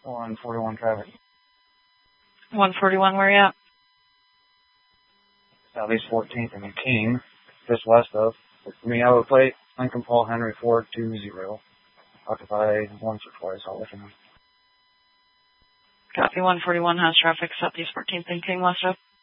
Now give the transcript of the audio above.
141 traffic. 141, where you at? Southeast 14th and King, just west of. Iowa plate, Lincoln Paul Henry 420. Occupied once or twice, I'll let you know. Copy. 141 has traffic, Southeast 14th and King, west of.